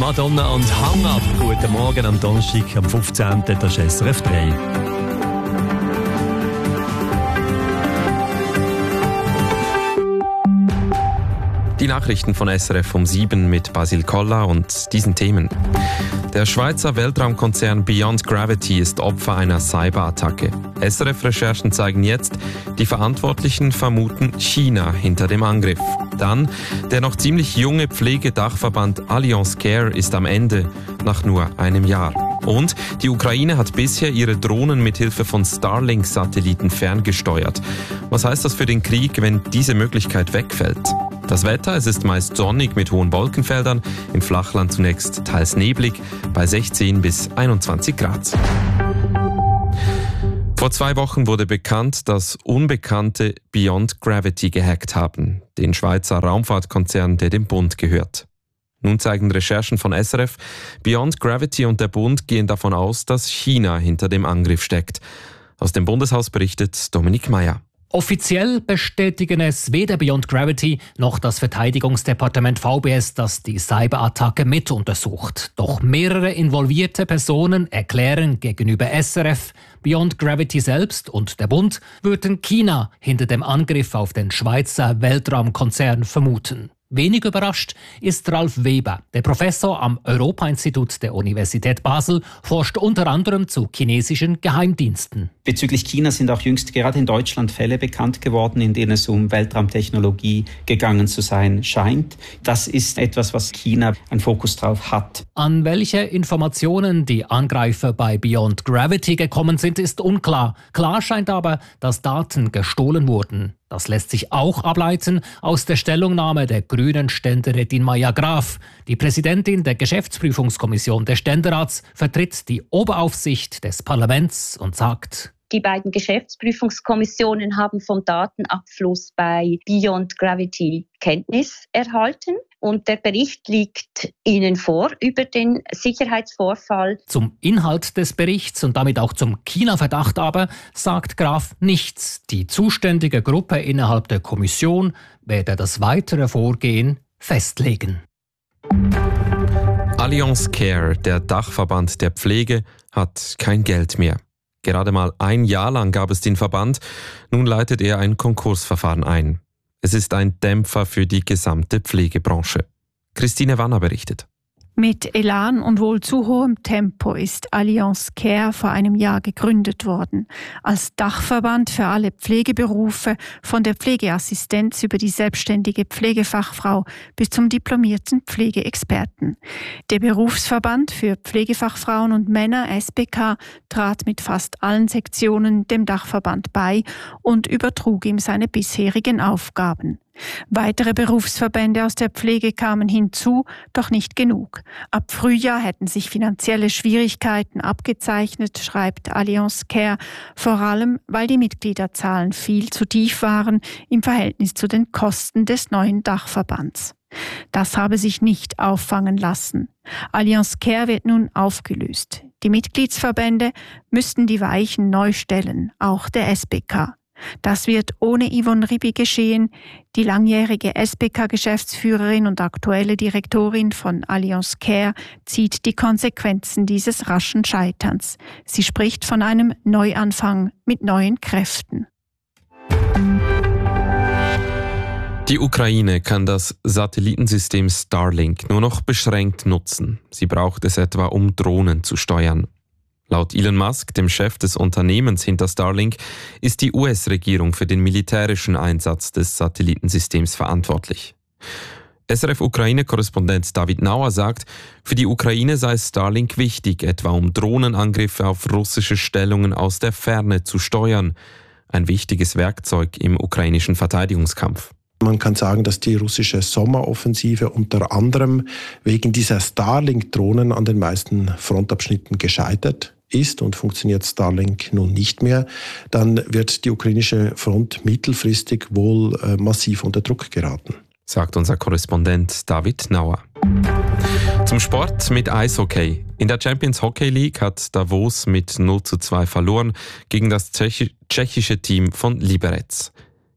Madonna und Hang Up. Guten Morgen am Donnerstag, am 15. Das ist SRF 3. Die Nachrichten von SRF um 7 mit Basil Kolla und diesen Themen. Der Schweizer Weltraumkonzern Beyond Gravity ist Opfer einer Cyberattacke. SRF-Recherchen zeigen jetzt, die Verantwortlichen vermuten China hinter dem Angriff. Dann, der noch ziemlich junge Pflegedachverband Allianz Care ist am Ende, nach nur einem Jahr. Und die Ukraine hat bisher ihre Drohnen mit Hilfe von Starlink-Satelliten ferngesteuert. Was heißt das für den Krieg, wenn diese Möglichkeit wegfällt? Das Wetter, es ist meist sonnig mit hohen Wolkenfeldern, im Flachland zunächst teils neblig, bei 16 bis 21 Grad. Vor 2 Wochen wurde bekannt, dass Unbekannte Beyond Gravity gehackt haben, den Schweizer Raumfahrtkonzern, der dem Bund gehört. Nun zeigen Recherchen von SRF, Beyond Gravity und der Bund gehen davon aus, dass China hinter dem Angriff steckt. Aus dem Bundeshaus berichtet Dominik Meyer. Offiziell bestätigen es weder Beyond Gravity noch das Verteidigungsdepartement VBS, das die Cyberattacke mit untersucht. Doch mehrere involvierte Personen erklären gegenüber SRF, Beyond Gravity selbst und der Bund würden China hinter dem Angriff auf den Schweizer Weltraumkonzern vermuten. Wenig überrascht ist Ralf Weber. Der Professor am Europa-Institut der Universität Basel forscht unter anderem zu chinesischen Geheimdiensten. Bezüglich China sind auch jüngst gerade in Deutschland Fälle bekannt geworden, in denen es um Weltraumtechnologie gegangen zu sein scheint. Das ist etwas, was China einen Fokus drauf hat. An welche Informationen die Angreifer bei Beyond Gravity gekommen sind, ist unklar. Klar scheint aber, dass Daten gestohlen wurden. Das lässt sich auch ableiten aus der Stellungnahme der grünen Ständerätin Maja Graf. Die Präsidentin der Geschäftsprüfungskommission des Ständerats vertritt die Oberaufsicht des Parlaments und sagt: Die beiden Geschäftsprüfungskommissionen haben vom Datenabfluss bei Beyond Gravity Kenntnis erhalten und der Bericht liegt Ihnen vor über den Sicherheitsvorfall. Zum Inhalt des Berichts und damit auch zum China-Verdacht aber sagt Graf nichts. Die zuständige Gruppe innerhalb der Kommission werde das weitere Vorgehen festlegen. Allianz Care, der Dachverband der Pflege, hat kein Geld mehr. Gerade mal 1 Jahr lang gab es den Verband, nun leitet er ein Konkursverfahren ein. Es ist ein Dämpfer für die gesamte Pflegebranche. Christine Wanner berichtet. Mit Elan und wohl zu hohem Tempo ist Allianz Care vor einem Jahr gegründet worden. Als Dachverband für alle Pflegeberufe, von der Pflegeassistenz über die selbstständige Pflegefachfrau bis zum diplomierten Pflegeexperten. Der Berufsverband für Pflegefachfrauen und Männer, SBK, trat mit fast allen Sektionen dem Dachverband bei und übertrug ihm seine bisherigen Aufgaben. Weitere Berufsverbände aus der Pflege kamen hinzu, doch nicht genug. Ab Frühjahr hätten sich finanzielle Schwierigkeiten abgezeichnet, schreibt Allianz Care, vor allem weil die Mitgliederzahlen viel zu tief waren im Verhältnis zu den Kosten des neuen Dachverbands. Das habe sich nicht auffangen lassen. Allianz Care wird nun aufgelöst. Die Mitgliedsverbände müssten die Weichen neu stellen, auch der SBK. Das wird ohne Yvonne Ribi geschehen. Die langjährige SBK-Geschäftsführerin und aktuelle Direktorin von Allianz Care zieht die Konsequenzen dieses raschen Scheiterns. Sie spricht von einem Neuanfang mit neuen Kräften. Die Ukraine kann das Satellitensystem Starlink nur noch beschränkt nutzen. Sie braucht es etwa, um Drohnen zu steuern. Laut Elon Musk, dem Chef des Unternehmens hinter Starlink, ist die US-Regierung für den militärischen Einsatz des Satellitensystems verantwortlich. SRF-Ukraine-Korrespondent David Nauer sagt, für die Ukraine sei Starlink wichtig, etwa um Drohnenangriffe auf russische Stellungen aus der Ferne zu steuern. Ein wichtiges Werkzeug im ukrainischen Verteidigungskampf. Man kann sagen, dass die russische Sommeroffensive unter anderem wegen dieser Starlink-Drohnen an den meisten Frontabschnitten gescheitert ist und funktioniert Starlink nun nicht mehr, dann wird die ukrainische Front mittelfristig wohl massiv unter Druck geraten, sagt unser Korrespondent David Nauer. Zum Sport mit Eishockey. In der Champions Hockey League hat Davos mit 0:2 verloren gegen das tschechische Team von Liberec.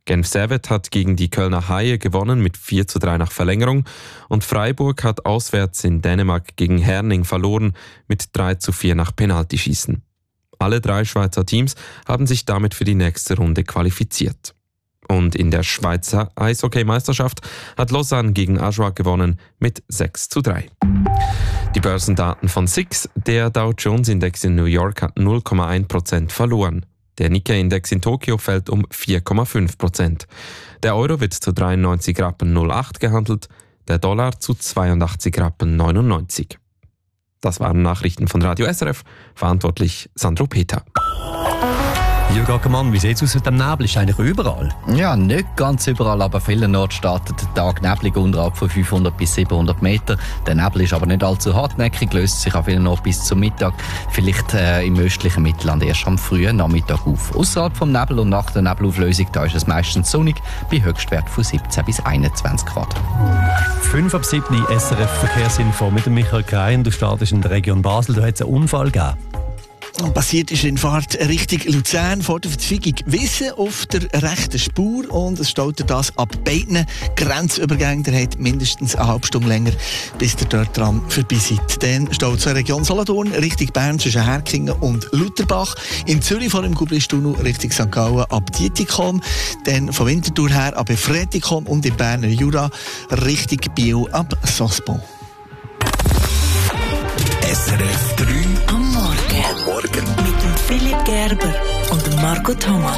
Genf Servette hat gegen die Kölner Haie gewonnen mit 4:3 nach Verlängerung und Freiburg hat auswärts in Dänemark gegen Herning verloren mit 3:4 nach Penaltyschießen. Alle 3 Schweizer Teams haben sich damit für die nächste Runde qualifiziert. Und in der Schweizer Eishockey-Meisterschaft hat Lausanne gegen Ajoie gewonnen mit 6:3. Die Börsendaten von SIX. Der Dow Jones Index in New York hat 0,1% verloren. Der Nikkei-Index in Tokio fällt um 4,5%. Der Euro wird zu 93,08 Rappen gehandelt, der Dollar zu 82,99 Rappen. Das waren Nachrichten von Radio SRF, verantwortlich Sandro Peter. Jürg Ackermann, wie sieht es aus mit dem Nebel? Ist eigentlich überall? Ja, nicht ganz überall, aber vielenorts startet der Tag neblig unterhalb von 500 bis 700 Meter. Der Nebel ist aber nicht allzu hartnäckig, löst sich an vielenorts bis zum Mittag, vielleicht im östlichen Mittelland erst am frühen Nachmittag auf. Außerhalb vom Nebel und nach der Nebelauflösung da ist es meistens sonnig, bei Höchstwert von 17 bis 21 Grad. 5 ab 7 SRF Verkehrsinfo mit dem Michael Krein. Du startest in der Region Basel. Da hat es einen Unfall gegeben. Passiert ist in Fahrt Richtung Luzern vor der Verzweigung Wissen auf der rechten Spur und es staut das ab beiden Grenzübergängen. Der hat mindestens eine halbe Stunde länger, bis ihr dort dran vorbei seid. Dann staut es in der Region Solothurn Richtung Bern zwischen Herkingen und Lutherbach. In Zürich vor dem Gublistunnel Richtung St. Gallen ab Dietikom. Dann von Winterthur her ab Efretikom und im Berner Jura Richtung Biel ab Sospon. SRF 3 am Morgen. Mit dem Philipp Gerber und dem Marco Thomann.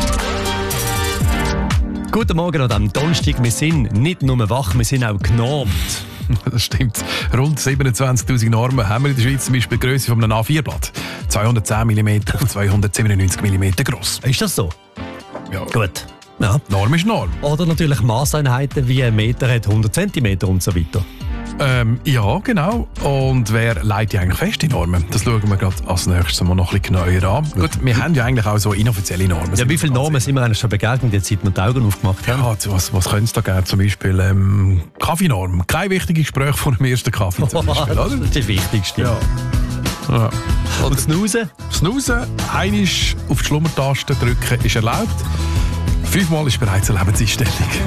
Guten Morgen an diesem Donnerstag. Wir sind nicht nur wach, wir sind auch genormt. Das stimmt. Rund 27'000 Normen haben wir in der Schweiz, zum Beispiel die Grösse von einem A4-Blatt. 210 mm und 297 mm gross. Ist das so? Ja. Gut. Ja. Norm ist Norm. Oder natürlich Maßeinheiten wie ein Meter hat 100 cm und so weiter. Ja, genau. Und wer leitet eigentlich fest die Normen? Das schauen wir gerade als nächstes mal noch ein bisschen genauer an. Gut, wir haben ja eigentlich auch so inoffizielle Normen. Ja, wie viele Normen sind wir eigentlich schon begegnet, jetzt seit wir die Augen aufgemacht haben? Ja, was können Sie da gerne? Zum Beispiel Kaffeenorm. Kein wichtiges Gespräch vor dem ersten Kaffee zum Beispiel, oder? Das ist das Wichtigste. Ja. Ja. Und Snoozen? Snoozen, einmal auf die Schlummertaste drücken ist erlaubt. 5-mal ist bereits eine Lebenseinstellung.